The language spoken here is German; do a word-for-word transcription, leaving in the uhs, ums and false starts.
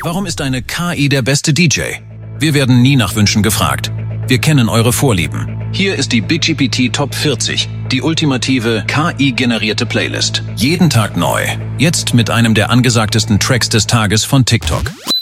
Warum ist eine K I der beste D J? Wir werden nie nach Wünschen gefragt. Wir kennen eure Vorlieben. Hier ist die BigGPT Top vierzig, die ultimative K I-generierte Playlist. Jeden Tag neu. Jetzt mit einem der angesagtesten Tracks des Tages von TikTok.